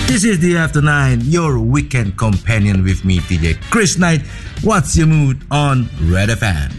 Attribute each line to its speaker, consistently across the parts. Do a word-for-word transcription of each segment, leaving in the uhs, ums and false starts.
Speaker 1: This is the After Nine, your weekend companion with me, D J Chris Knight. What's your mood on Red F M?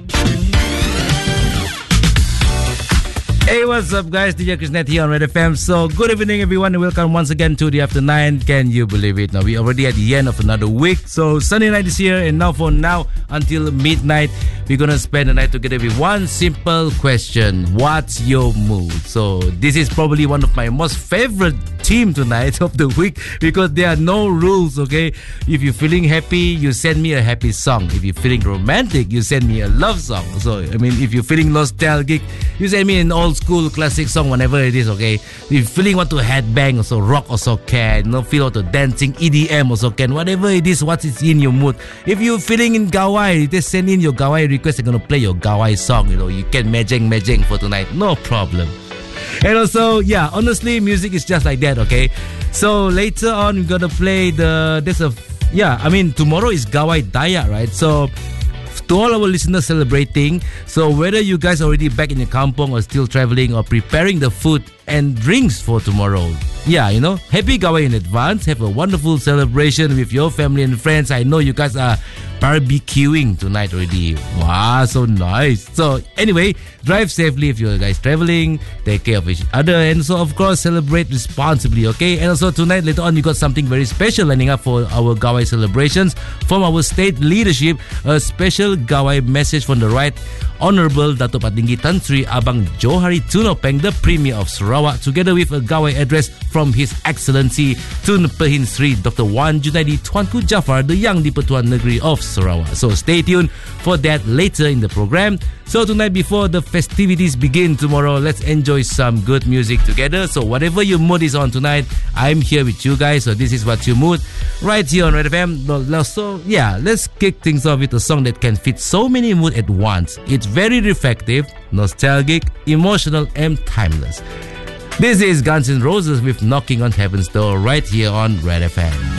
Speaker 1: Hey, what's up, guys? D J Chris Knight here on Red F M. So, good evening, everyone, and welcome once again to the After Nine. Can you believe it? Now, we're already at the end of another week. So, Sunday night is here, and now for now until midnight, we're gonna spend the night together with one simple question: what's your mood? So, this is probably one of my most favorite team tonight of the week because there are no rules. Okay, if you're feeling happy, you send me a happy song. If you're feeling romantic, you send me a love song. So, I mean, if you're feeling nostalgic, you send me an old school classic song, whatever it is. Okay, if you feeling want to headbang, also rock also can, you know, feel want to dancing E D M also can, whatever it is, what is in your mood. If you're feeling in Gawai, just send in your Gawai request. I'm gonna play your Gawai song. You know, you can mejeng mejeng for tonight, no problem. And also, yeah, honestly, music is just like that. Okay, so later on we're gonna play the there's a yeah I mean tomorrow is Gawai Dayak, right? So to all our listeners celebrating, so whether you guys already back in your kampong or still traveling or preparing the food and drinks for tomorrow, yeah, you know, happy Gawai in advance. Have a wonderful celebration with your family and friends. I know you guys are barbecuing tonight already. Wow, so nice. So anyway, drive safely if you guys traveling, take care of each other, and so of course celebrate responsibly. Okay, and also tonight later on you got something very special lining up for our Gawai celebrations from our state leadership. A special Gawai message from the Right Honorable Dato' Patinggi Tan Sri Abang Johari Tunopeng, the Premier of Sarawak, together with a Gawai address from His Excellency Tun Pehin Sri Doctor Wan Junaidi Tuanku Jaafar, the Yang di-Pertuan Negeri of Sarawak. So stay tuned for that later in the program. So tonight, before the festivities begin tomorrow, let's enjoy some good music together. So whatever your mood is on tonight, I'm here with you guys. So this is What's Your Mood right here on Red F M. So yeah, let's kick things off with a song that can fit so many moods at once. It's very reflective, nostalgic, emotional, and timeless. This is Guns N' Roses with Knocking on Heaven's Door right here on Red F M.